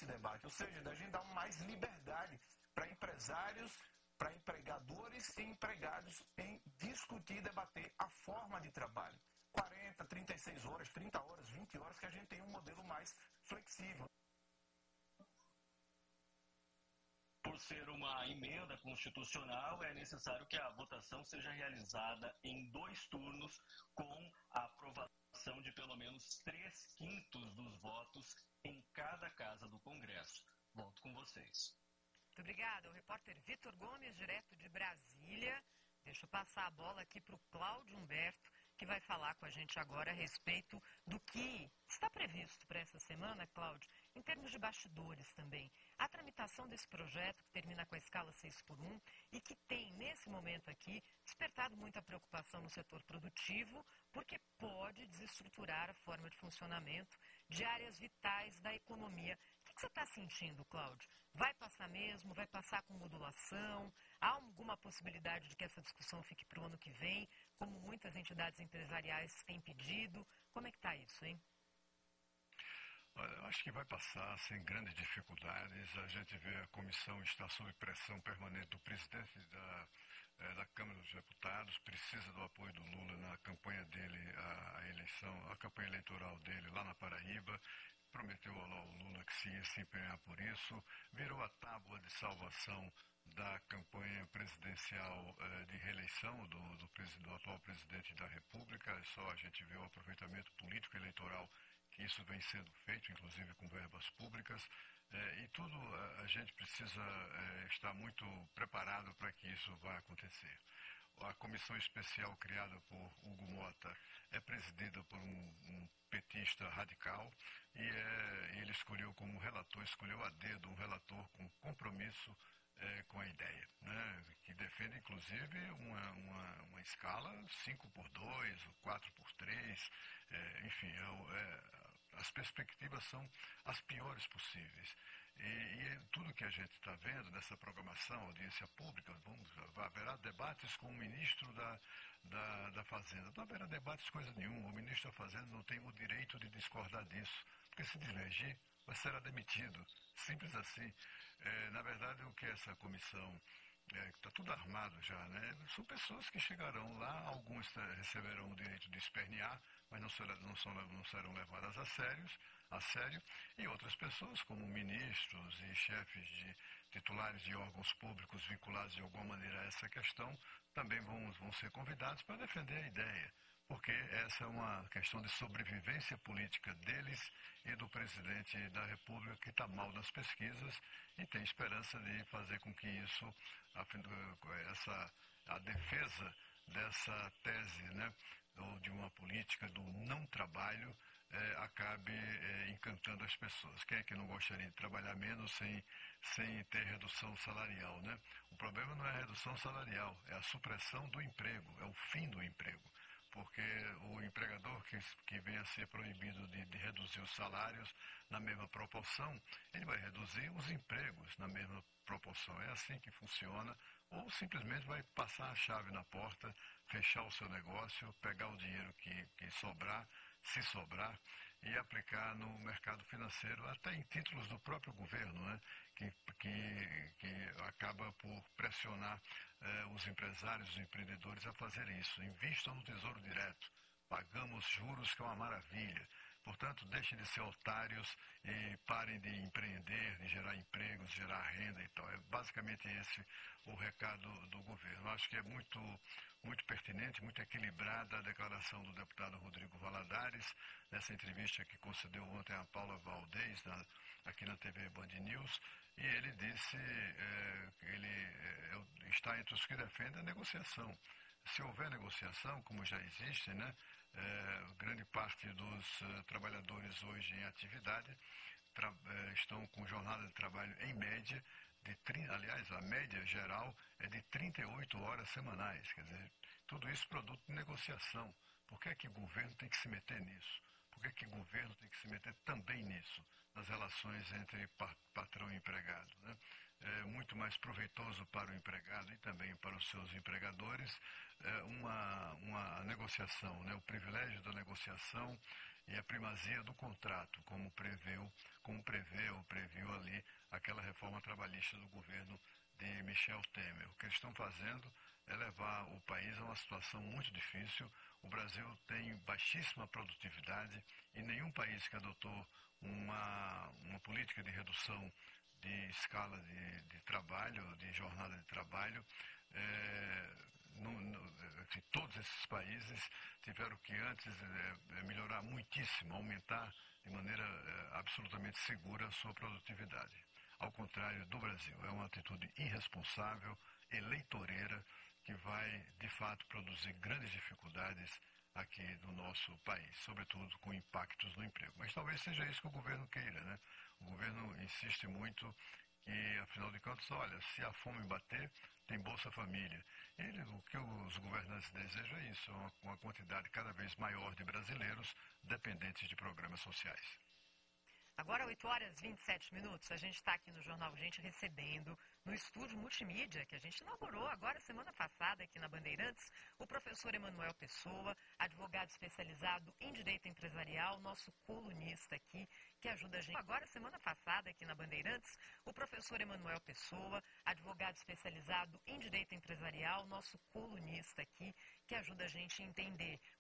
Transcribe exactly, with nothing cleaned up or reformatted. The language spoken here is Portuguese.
esse debate, ou seja, da gente dar mais liberdade para empresários, para empregadores e empregados em discutir e debater a forma de trabalho. quarenta, trinta e seis horas, trinta horas, vinte horas, que a gente tem um modelo mais flexível. Por ser uma emenda constitucional, é necessário que a votação seja realizada em dois turnos, com a aprovação de pelo menos três quintos dos votos em cada casa do Congresso. Volto com vocês. Muito obrigada. O repórter Vitor Gomes, direto de Brasília. Deixa eu passar a bola aqui para o Cláudio Humberto, que vai falar com a gente agora a respeito do que está previsto para essa semana, Cláudio, em termos de bastidores também. A tramitação desse projeto, que termina com a escala seis por um e que tem, nesse momento aqui, despertado muita preocupação no setor produtivo, porque pode desestruturar a forma de funcionamento de áreas vitais da economia. O que você está sentindo, Cláudio? Vai passar mesmo? Vai passar com modulação? Há alguma possibilidade de que essa discussão fique para o ano que vem, como muitas entidades empresariais têm pedido? Como é que está isso, hein? Olha, eu acho que vai passar sem grandes dificuldades. A gente vê a comissão está sob pressão permanente do presidente da, eh, da Câmara dos Deputados, precisa do apoio do Lula na campanha dele, a, a eleição, a campanha eleitoral dele lá na Paraíba. Prometeu ao Lula que se ia se empenhar por isso, virou a tábua de salvação da campanha presidencial eh, de reeleição do, do, do atual presidente da República. Só a gente vê o aproveitamento político eleitoral que isso vem sendo feito, inclusive com verbas públicas, eh, e tudo a, a gente precisa eh, estar muito preparado para que isso vá acontecer. A comissão especial criada por Hugo Mota é presidida por um, um petista radical e é, ele escolheu como relator, escolheu a dedo um relator com compromisso é, com a ideia, né, que defende inclusive uma, uma, uma escala cinco por dois, quatro por três, é, enfim, é, é, as perspectivas são as piores possíveis. E, e tudo que a gente está vendo nessa programação, audiência pública, vamos, haverá debates com o ministro da, da, da Fazenda. Não haverá debates coisa nenhuma. O ministro da Fazenda não tem o direito de discordar disso, porque se divergir, vai ser demitido. Simples assim. É, na verdade, o que essa comissão, está é, tudo armado já, né? São pessoas que chegarão lá, alguns receberão o direito de espernear, mas não serão, não, são, não serão levadas a sérios, a sério, e outras pessoas, como ministros e chefes de titulares de órgãos públicos vinculados de alguma maneira a essa questão, também vão, vão ser convidados para defender a ideia, porque essa é uma questão de sobrevivência política deles e do presidente da República, que está mal nas pesquisas e tem esperança de fazer com que isso, a, essa, a defesa dessa tese, né, ou de uma política do não trabalho, é, acabe é, encantando as pessoas. Quem é que não gostaria de trabalhar menos sem, sem ter redução salarial, né? O problema não é a redução salarial, é a supressão do emprego, é o fim do emprego. Porque o empregador que, que vem a ser proibido de, de reduzir os salários na mesma proporção, ele vai reduzir os empregos na mesma proporção. É assim que funciona. Ou simplesmente vai passar a chave na porta, fechar o seu negócio, pegar o dinheiro que, que sobrar, se sobrar, e aplicar no mercado financeiro, até em títulos do próprio governo, né? que, que, que acaba por pressionar eh, os empresários, os empreendedores a fazerem isso. Invistam no Tesouro Direto, pagamos juros que é uma maravilha. Portanto, deixem de ser otários e parem de empreender, de gerar empregos, gerar renda e tal. É basicamente esse o recado do governo. Acho que é muito, muito pertinente, muito equilibrada a declaração do deputado Rodrigo Valadares, nessa entrevista que concedeu ontem a Paula Valdez, na, aqui na T V Band News, e ele disse é, que ele é, está entre os que defendem a negociação. Se houver negociação, como já existe, né? É, grande parte dos uh, trabalhadores hoje em atividade tra uh, estão com jornada de trabalho em média de trinta, aliás, a média geral é de trinta e oito horas semanais. Quer dizer, tudo isso produto de negociação. Por que é que o governo tem que se meter nisso? Por que é que o governo tem que se meter também nisso, nas relações entre pa patrão e empregado, né? É muito mais proveitoso para o empregado e também para os seus empregadores é uma, uma negociação, né? O privilégio da negociação e a primazia do contrato, como previu, como prevê ou previu ali aquela reforma trabalhista do governo de Michel Temer. O que eles estão fazendo é levar o país a uma situação muito difícil. O Brasil tem baixíssima produtividade e nenhum país que adotou uma, uma política de redução de escala de, de trabalho, de jornada de trabalho, é, no, no, enfim, todos esses países tiveram que antes é, melhorar muitíssimo, aumentar de maneira é, absolutamente segura a sua produtividade. Ao contrário do Brasil, é uma atitude irresponsável, eleitoreira, que vai, de fato, produzir grandes dificuldades aqui no nosso país, sobretudo com impactos no emprego. Mas talvez seja isso que o governo queira, né? O governo insiste muito que, afinal de contas, olha, se a fome bater, tem Bolsa Família. Ele, o que os governantes desejam é isso, uma, uma quantidade cada vez maior de brasileiros dependentes de programas sociais. Agora, oito horas e vinte e sete minutos, a gente está aqui no Jornal Gente recebendo no estúdio multimídia, que a gente inaugurou agora semana passada aqui na Bandeirantes, o professor Emanuel Pessoa, advogado especializado em direito empresarial, nosso colunista aqui, que ajuda a gente. Agora semana passada aqui na Bandeirantes, o professor Emanuel Pessoa, advogado especializado em direito empresarial, nosso colunista aqui, que ajuda a gente a entender